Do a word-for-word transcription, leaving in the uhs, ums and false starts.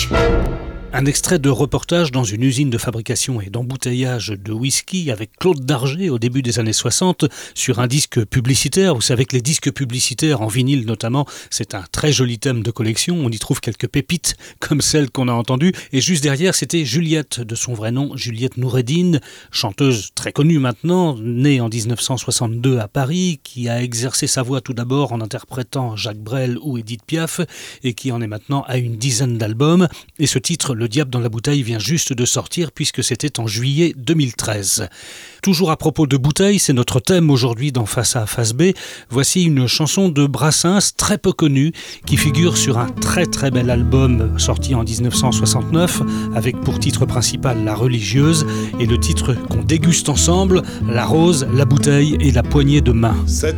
Classique. Un extrait de reportage dans une usine de fabrication et d'embouteillage de whisky avec Claude Darget au début des années soixante sur un disque publicitaire. Vous savez que les disques publicitaires en vinyle notamment, c'est un très joli thème de collection. On y trouve quelques pépites comme celle qu'on a entendue. Et juste derrière, c'était Juliette, de son vrai nom, Juliette Noureddine, chanteuse très connue maintenant, née en dix-neuf cent soixante-deux à Paris, qui a exercé sa voix tout d'abord en interprétant Jacques Brel ou Édith Piaf et qui en est maintenant à une dizaine d'albums. Et ce titre, Le diable dans la bouteille, vient juste de sortir puisque c'était en juillet deux mille treize. Toujours à propos de bouteilles, c'est notre thème aujourd'hui dans Face A, Face B. Voici une chanson de Brassens très peu connue qui figure sur un très très bel album sorti en dix-neuf cent soixante-neuf avec pour titre principal La Religieuse et le titre qu'on déguste ensemble, La rose, la bouteille et la poignée de main.